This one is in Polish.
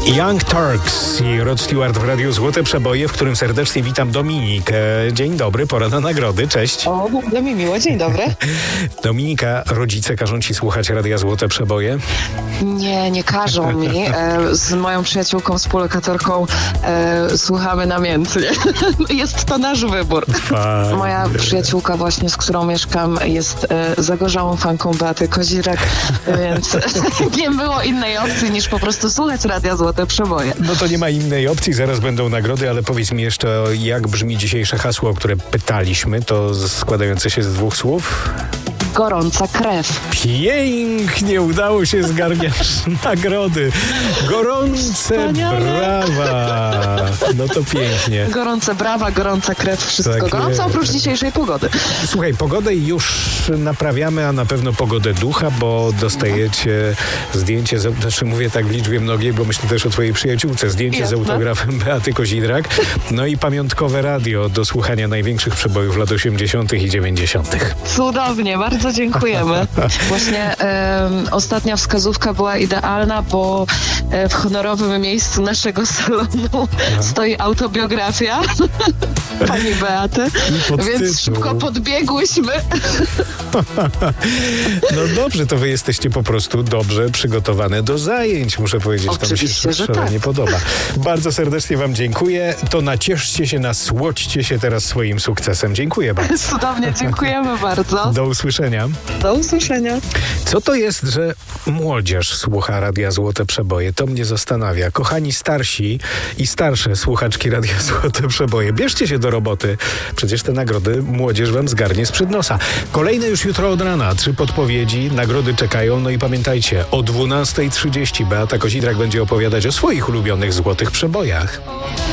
Young Turks i Rod Stewart w Radiu Złote Przeboje, w którym serdecznie witam Dominikę. Dzień dobry, pora na nagrody, cześć. O, bardzo mi miło, dzień dobry. Dominika, rodzice każą ci słuchać Radia Złote Przeboje? Nie każą mi. Z moją przyjaciółką, współlokatorką słuchamy namiętnie. Jest to nasz wybór. Fajne. Moja przyjaciółka właśnie, z którą mieszkam, jest zagorzałą fanką Beaty Kozirek, więc nie było innej opcji niż po prostu słuchać Radia Złote Przeboje. No to nie ma innej opcji, zaraz będą nagrody, ale powiedz mi jeszcze, jak brzmi dzisiejsze hasło, o które pytaliśmy, to składające się z dwóch słów? Gorąca krew. Pięknie, udało się, zgarniasz nagrody. Gorące Wspaniale. brawa. No to pięknie. Gorące brawa, gorąca krew, wszystko Tak gorąco, jest. oprócz dzisiejszej pogody. Słuchaj, pogodę już naprawiamy, a na pewno pogodę ducha, bo dostajecie zdjęcie, znaczy mówię tak w liczbie mnogiej, bo myślę też o twojej przyjaciółce, zdjęcie Jasne. z autografem Beaty Kozidrak, no i pamiątkowe radio do słuchania największych przebojów lat 80. i 90. Cudownie, bardzo dziękujemy. Właśnie ostatnia wskazówka była idealna, bo w honorowym miejscu naszego salonu stoi autobiografia pani Beaty, więc podtytuł. szybko podbiegłyśmy. No dobrze, to wy jesteście po prostu dobrze przygotowane do zajęć, muszę powiedzieć. To mi się Oczywiście, że szalenie tak. podoba. Bardzo serdecznie wam dziękuję. To nacieszcie się, nasłodźcie się teraz swoim sukcesem. Dziękuję bardzo. Cudownie, dziękujemy bardzo. Do usłyszenia. Do usłyszenia. Co to jest, że młodzież słucha Radia Złote Przeboje? To mnie zastanawia. Kochani starsi i starsze słuchaczki Radia Złote Przeboje, bierzcie się do roboty. Przecież te nagrody młodzież wam zgarnie sprzed nosa. Kolejne już jutro od rana. 3 podpowiedzi, nagrody czekają. No i pamiętajcie, o 12:30 Beata Kozidrak będzie opowiadać o swoich ulubionych złotych przebojach.